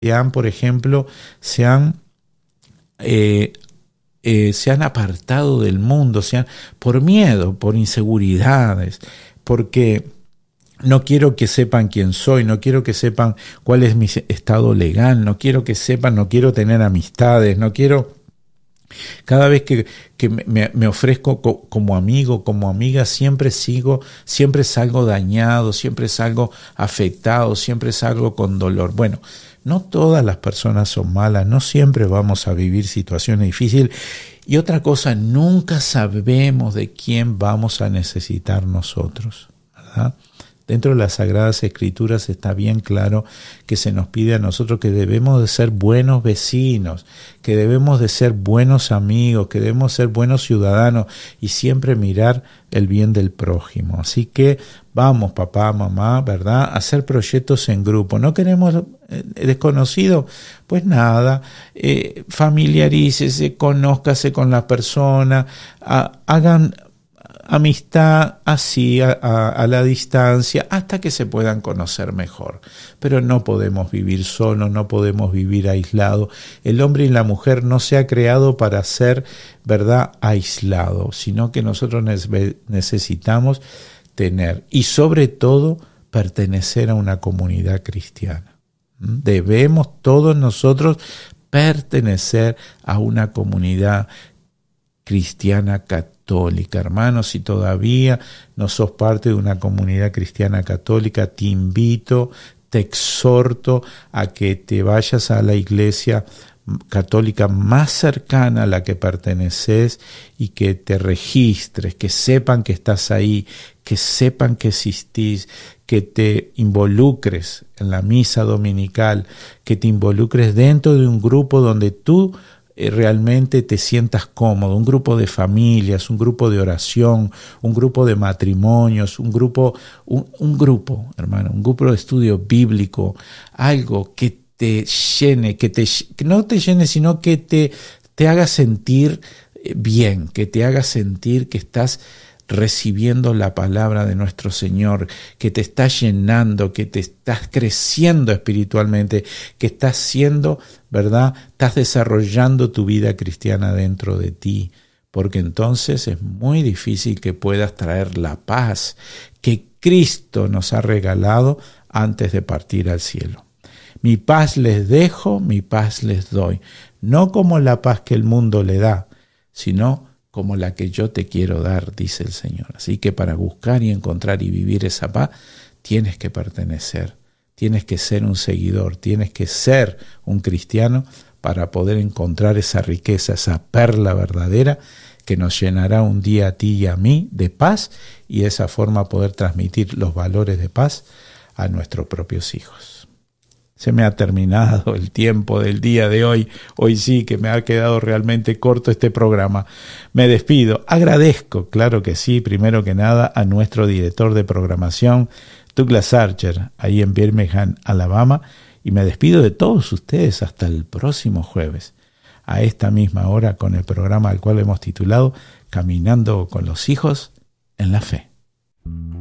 por ejemplo, se han apartado del mundo, por miedo, por inseguridades, porque no quiero que sepan quién soy, no quiero que sepan cuál es mi estado legal, no quiero que sepan, no quiero tener amistades, no quiero... Cada vez que me ofrezco como amigo, como amiga, siempre salgo dañado, siempre salgo afectado, siempre salgo con dolor. Bueno, no todas las personas son malas, no siempre vamos a vivir situaciones difíciles. Y otra cosa, nunca sabemos de quién vamos a necesitar nosotros, ¿verdad? Dentro de las Sagradas Escrituras está bien claro que se nos pide a nosotros que debemos de ser buenos vecinos, que debemos de ser buenos amigos, que debemos ser buenos ciudadanos y siempre mirar el bien del prójimo. Así que vamos, papá, mamá, ¿verdad?, a hacer proyectos en grupo. ¿No queremos desconocido? Pues nada, familiarícese, conózcase con la persona, hagan amistad así a la distancia hasta que se puedan conocer mejor. Pero no podemos vivir solos, no podemos vivir aislados. El hombre y la mujer no se ha creado para ser, ¿verdad?, aislados, sino que nosotros necesitamos tener y sobre todo pertenecer a una comunidad cristiana. Debemos todos nosotros pertenecer a una comunidad cristiana católica. Hermanos, si todavía no sos parte de una comunidad cristiana católica, te invito, te exhorto a que te vayas a la iglesia católica más cercana a la que perteneces y que te registres, que sepan que estás ahí, que sepan que existís, que te involucres en la misa dominical, que te involucres dentro de un grupo donde tú realmente te sientas cómodo, un grupo de familias, un grupo de oración, un grupo de matrimonios, un grupo, hermano, un grupo de estudio bíblico, algo que te llene, que no te llene, sino que te haga sentir bien, que te haga sentir que estás recibiendo la palabra de nuestro Señor, que te está llenando, que te estás creciendo espiritualmente, que estás siendo, ¿verdad?, estás desarrollando tu vida cristiana dentro de ti, porque entonces es muy difícil que puedas traer la paz que Cristo nos ha regalado antes de partir al cielo. Mi paz les dejo, mi paz les doy, no como la paz que el mundo le da, sino como la que yo te quiero dar, dice el Señor. Así que para buscar y encontrar y vivir esa paz, tienes que pertenecer, tienes que ser un seguidor, tienes que ser un cristiano para poder encontrar esa riqueza, esa perla verdadera que nos llenará un día a ti y a mí de paz y de esa forma poder transmitir los valores de paz a nuestros propios hijos. Se me ha terminado el tiempo del día de hoy. Hoy sí que me ha quedado realmente corto este programa. Me despido. Agradezco, claro que sí, primero que nada a nuestro director de programación, Douglas Archer, ahí en Birmingham, Alabama. Y me despido de todos ustedes hasta el próximo jueves, a esta misma hora, con el programa al cual hemos titulado Caminando con los hijos en la Fe.